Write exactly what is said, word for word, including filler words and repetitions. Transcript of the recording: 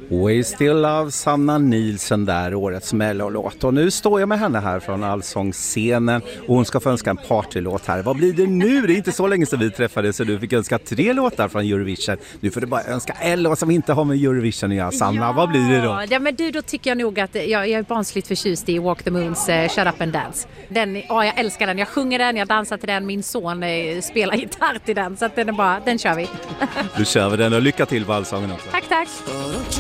We Still Love, Sanna Nielsen där, årets mellolåt. Och nu står jag med henne här från Allsångsscenen och hon ska få önska en partylåt här. Vad blir det nu? Det är inte så länge sedan vi träffades så du fick önska tre låtar från Eurovision. Nu får du bara önska en låt som inte har med Eurovision att göra. Sanna, ja. Vad blir det då? Ja, men du, då tycker jag nog att jag, jag är barnsligt förtjust i Walk the Moons uh, Shut Up and Dance. Den, ja, jag älskar den. Jag sjunger den, jag dansar till den. Min son uh, spelar gitarr till den. Så att den är bara, den kör vi. Du kör vi den och lycka till på Allsången också. Tack, tack.